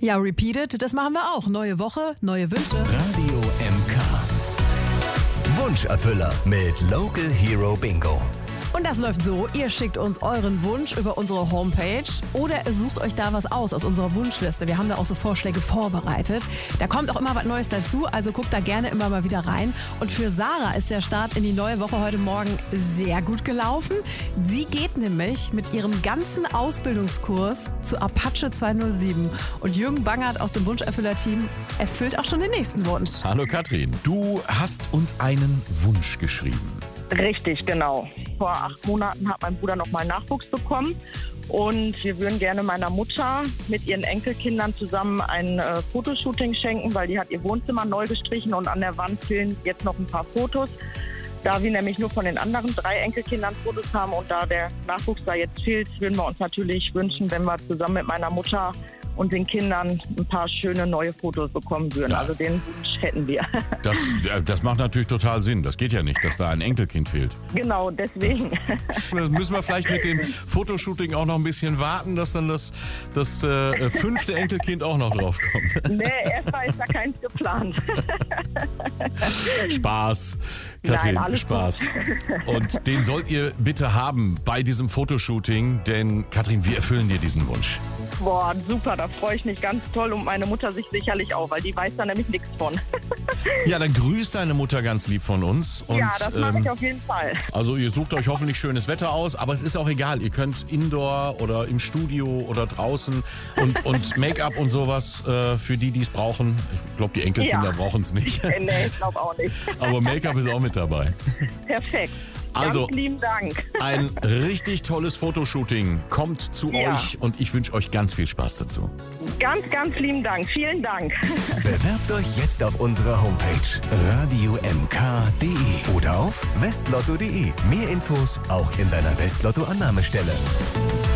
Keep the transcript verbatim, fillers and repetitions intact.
Ja, repeated, das machen wir auch. Neue Woche, neue Wünsche. Radio M K. Wunscherfüller mit Local Hero Bingo. Und das läuft so, ihr schickt uns euren Wunsch über unsere Homepage oder ihr sucht euch da was aus aus unserer Wunschliste. Wir haben da auch so Vorschläge vorbereitet. Da kommt auch immer was Neues dazu, also guckt da gerne immer mal wieder rein. Und für Sarah ist der Start in die neue Woche heute Morgen sehr gut gelaufen. Sie geht nämlich mit ihrem ganzen Ausbildungskurs zu Apache zweihundertsieben. Und Jürgen Bangert aus dem Wunscherfüller-Team erfüllt auch schon den nächsten Wunsch. Hallo Katrin, du hast uns einen Wunsch geschrieben. Richtig, genau. Vor acht Monaten hat mein Bruder nochmal Nachwuchs bekommen und wir würden gerne meiner Mutter mit ihren Enkelkindern zusammen ein äh, Fotoshooting schenken, weil die hat ihr Wohnzimmer neu gestrichen und an der Wand fehlen jetzt noch ein paar Fotos. Da wir nämlich nur von den anderen drei Enkelkindern Fotos haben und da der Nachwuchs da jetzt fehlt, würden wir uns natürlich wünschen, wenn wir zusammen mit meiner Mutter und den Kindern ein paar schöne neue Fotos bekommen würden. Ja. Also den Wunsch hätten wir. Das, das macht natürlich total Sinn. Das geht ja nicht, dass da ein Enkelkind fehlt. Genau, deswegen. Das müssen wir vielleicht mit dem Fotoshooting auch noch ein bisschen warten, dass dann das, das äh, fünfte Enkelkind auch noch draufkommt. Nee, erstmal ist da keins geplant. Spaß, Katrin, Nein, alles Spaß. Und den sollt ihr bitte haben bei diesem Fotoshooting, denn Katrin, wir erfüllen dir diesen Wunsch. Boah, super, da freue ich mich ganz toll und meine Mutter sich sicherlich auch, weil die weiß da nämlich nichts von. Ja, dann grüßt deine Mutter ganz lieb von uns. Und, ja, das mache ähm, ich auf jeden Fall. Also ihr sucht euch hoffentlich schönes Wetter aus, aber es ist auch egal. Ihr könnt Indoor oder im Studio oder draußen und, und Make-up und sowas äh, für die, die es brauchen. Ich glaube, die Enkelkinder Ja. brauchen es nicht. Nee, ich glaube auch nicht. Aber Make-up ist auch mit dabei. Perfekt. Also, ganz lieben Dank. Ein richtig tolles Fotoshooting kommt zu Ja. euch und ich wünsche euch ganz viel Spaß dazu. Ganz, ganz lieben Dank. Vielen Dank. Bewerbt euch jetzt auf unserer Homepage radio m k punkt d e oder auf westlotto punkt d e. Mehr Infos auch in deiner Westlotto-Annahmestelle.